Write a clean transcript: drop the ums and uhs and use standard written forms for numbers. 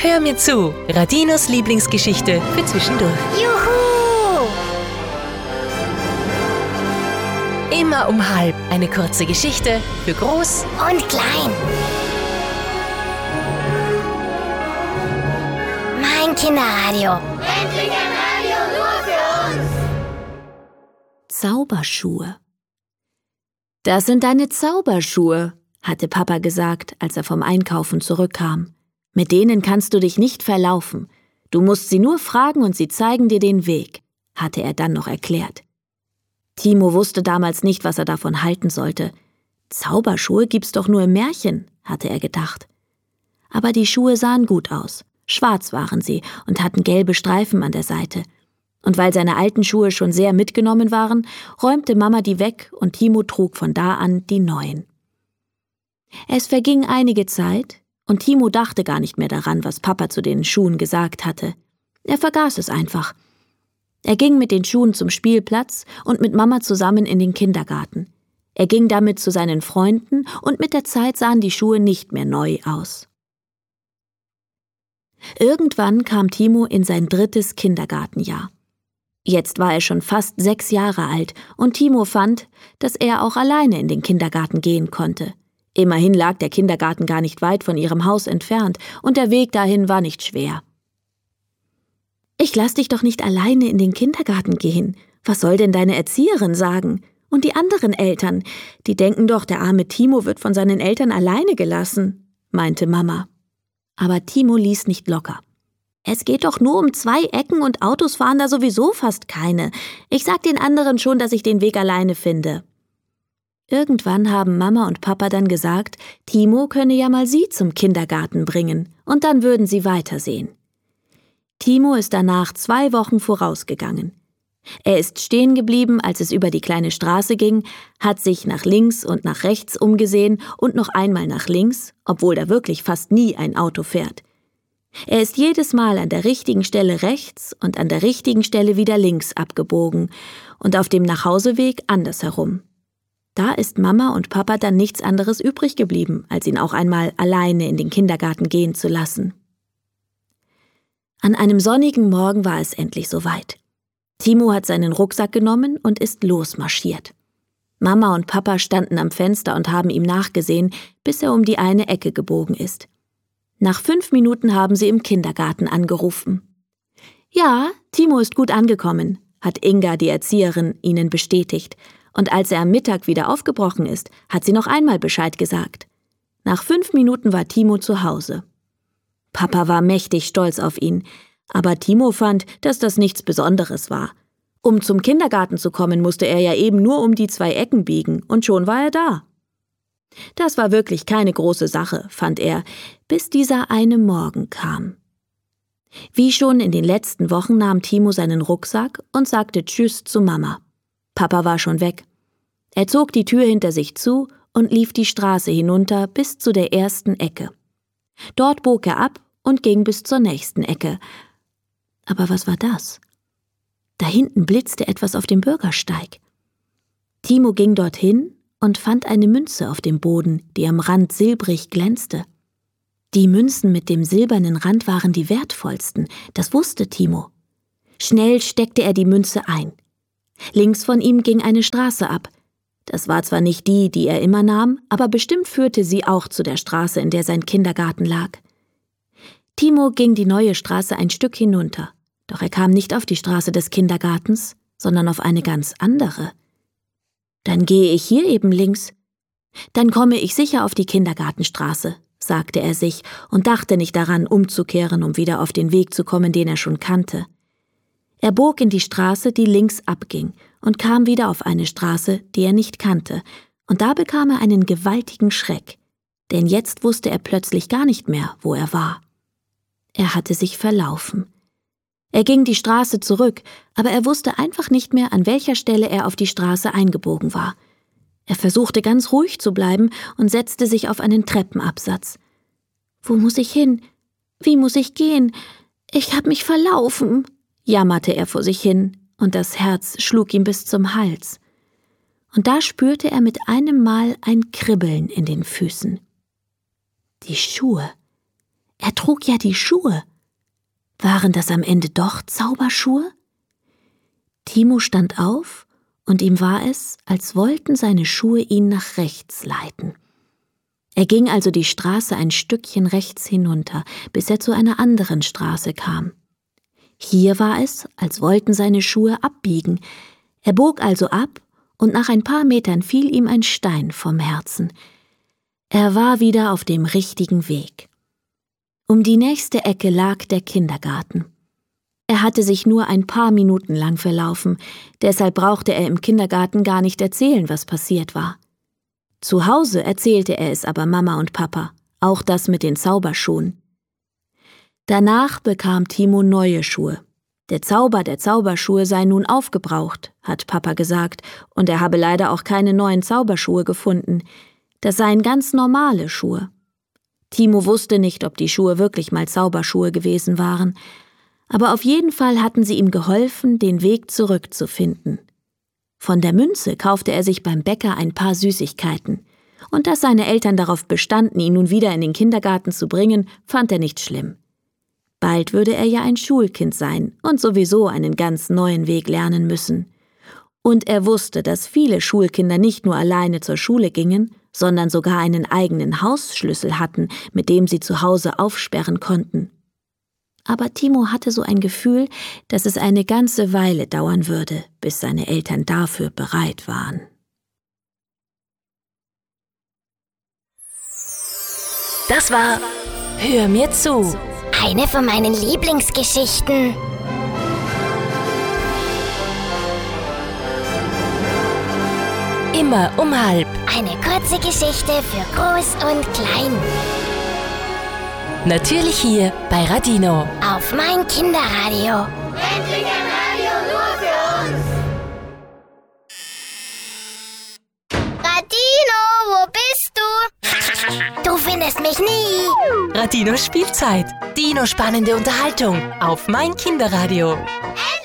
Hör mir zu, Radinos Lieblingsgeschichte für zwischendurch. Juhu! Immer um 12:30 eine kurze Geschichte für Groß Und klein. Mein Kinderradio. Endlich ein Radio nur für uns! Zauberschuhe. Das sind deine Zauberschuhe, hatte Papa gesagt, als er vom Einkaufen zurückkam. Mit denen kannst du dich nicht verlaufen. Du musst sie nur fragen und sie zeigen dir den Weg, hatte er dann noch erklärt. Timo wusste damals nicht, was er davon halten sollte. Zauberschuhe gibt's doch nur im Märchen, hatte er gedacht. Aber die Schuhe sahen gut aus. Schwarz waren sie und hatten gelbe Streifen an der Seite. Und weil seine alten Schuhe schon sehr mitgenommen waren, räumte Mama die weg und Timo trug von da an die neuen. Es verging einige Zeit und Timo dachte gar nicht mehr daran, was Papa zu den Schuhen gesagt hatte. Er vergaß es einfach. Er ging mit den Schuhen zum Spielplatz und mit Mama zusammen in den Kindergarten. Er ging damit zu seinen Freunden und mit der Zeit sahen die Schuhe nicht mehr neu aus. Irgendwann kam Timo in sein 3. Kindergartenjahr. Jetzt war er schon fast 6 Jahre alt und Timo fand, dass er auch alleine in den Kindergarten gehen konnte. Immerhin lag der Kindergarten gar nicht weit von ihrem Haus entfernt und der Weg dahin war nicht schwer. »Ich lass dich doch nicht alleine in den Kindergarten gehen. Was soll denn deine Erzieherin sagen? Und die anderen Eltern? Die denken doch, der arme Timo wird von seinen Eltern alleine gelassen«, meinte Mama. Aber Timo ließ nicht locker. »Es geht doch nur um 2 Ecken und Autos fahren da sowieso fast keine. Ich sag den anderen schon, dass ich den Weg alleine finde.« Irgendwann haben Mama und Papa dann gesagt, Timo könne ja mal sie zum Kindergarten bringen und dann würden sie weitersehen. Timo ist danach 2 Wochen vorausgegangen. Er ist stehen geblieben, als es über die kleine Straße ging, hat sich nach links und nach rechts umgesehen und noch einmal nach links, obwohl da wirklich fast nie ein Auto fährt. Er ist jedes Mal an der richtigen Stelle rechts und an der richtigen Stelle wieder links abgebogen und auf dem Nachhauseweg andersherum. Da ist Mama und Papa dann nichts anderes übrig geblieben, als ihn auch einmal alleine in den Kindergarten gehen zu lassen. An einem sonnigen Morgen war es endlich soweit. Timo hat seinen Rucksack genommen und ist losmarschiert. Mama und Papa standen am Fenster und haben ihm nachgesehen, bis er um die eine Ecke gebogen ist. Nach 5 Minuten haben sie im Kindergarten angerufen. »Ja, Timo ist gut angekommen«, hat Inga, die Erzieherin, ihnen bestätigt. Und als er am Mittag wieder aufgebrochen ist, hat sie noch einmal Bescheid gesagt. Nach 5 Minuten war Timo zu Hause. Papa war mächtig stolz auf ihn, aber Timo fand, dass das nichts Besonderes war. Um zum Kindergarten zu kommen, musste er ja eben nur um die 2 Ecken biegen und schon war er da. Das war wirklich keine große Sache, fand er, bis dieser eine Morgen kam. Wie schon in den letzten Wochen nahm Timo seinen Rucksack und sagte Tschüss zu Mama. Papa war schon weg. Er zog die Tür hinter sich zu und lief die Straße hinunter bis zu der ersten Ecke. Dort bog er ab und ging bis zur nächsten Ecke. Aber was war das? Da hinten blitzte etwas auf dem Bürgersteig. Timo ging dorthin und fand eine Münze auf dem Boden, die am Rand silbrig glänzte. Die Münzen mit dem silbernen Rand waren die wertvollsten, das wusste Timo. Schnell steckte er die Münze ein. Links von ihm ging eine Straße ab. Das war zwar nicht die, die er immer nahm, aber bestimmt führte sie auch zu der Straße, in der sein Kindergarten lag. Timo ging die neue Straße ein Stück hinunter, doch er kam nicht auf die Straße des Kindergartens, sondern auf eine ganz andere. »Dann gehe ich hier eben links. Dann komme ich sicher auf die Kindergartenstraße«, sagte er sich und dachte nicht daran, umzukehren, um wieder auf den Weg zu kommen, den er schon kannte. Er bog in die Straße, die links abging, und kam wieder auf eine Straße, die er nicht kannte, und da bekam er einen gewaltigen Schreck, denn jetzt wusste er plötzlich gar nicht mehr, wo er war. Er hatte sich verlaufen. Er ging die Straße zurück, aber er wusste einfach nicht mehr, an welcher Stelle er auf die Straße eingebogen war. Er versuchte ganz ruhig zu bleiben und setzte sich auf einen Treppenabsatz. »Wo muss ich hin? Wie muss ich gehen? Ich habe mich verlaufen«, jammerte er vor sich hin, und das Herz schlug ihm bis zum Hals. Und da spürte er mit einem Mal ein Kribbeln in den Füßen. Die Schuhe. Er trug ja die Schuhe. Waren das am Ende doch Zauberschuhe? Timo stand auf und ihm war es, als wollten seine Schuhe ihn nach rechts leiten. Er ging also die Straße ein Stückchen rechts hinunter, bis er zu einer anderen Straße kam. Hier war es, als wollten seine Schuhe abbiegen. Er bog also ab und nach ein paar Metern fiel ihm ein Stein vom Herzen. Er war wieder auf dem richtigen Weg. Um die nächste Ecke lag der Kindergarten. Er hatte sich nur ein paar Minuten lang verlaufen, deshalb brauchte er im Kindergarten gar nicht erzählen, was passiert war. Zu Hause erzählte er es aber Mama und Papa, auch das mit den Zauberschuhen. Danach bekam Timo neue Schuhe. Der Zauber der Zauberschuhe sei nun aufgebraucht, hat Papa gesagt, und er habe leider auch keine neuen Zauberschuhe gefunden. Das seien ganz normale Schuhe. Timo wusste nicht, ob die Schuhe wirklich mal Zauberschuhe gewesen waren, aber auf jeden Fall hatten sie ihm geholfen, den Weg zurückzufinden. Von der Münze kaufte er sich beim Bäcker ein paar Süßigkeiten. Und dass seine Eltern darauf bestanden, ihn nun wieder in den Kindergarten zu bringen, fand er nicht schlimm. Bald würde er ja ein Schulkind sein und sowieso einen ganz neuen Weg lernen müssen. Und er wusste, dass viele Schulkinder nicht nur alleine zur Schule gingen, sondern sogar einen eigenen Hausschlüssel hatten, mit dem sie zu Hause aufsperren konnten. Aber Timo hatte so ein Gefühl, dass es eine ganze Weile dauern würde, bis seine Eltern dafür bereit waren. Das war Hör mir zu. Eine von meinen Lieblingsgeschichten. Immer um halb. Eine kurze Geschichte für Groß und Klein. Natürlich hier bei Radino. Auf mein Kinderradio. Endlich ein Radio nur für uns. Radino, wo bist du? Du findest mich nie. Radino Spielzeit. Dino spannende Unterhaltung auf mein Kinderradio. Endlich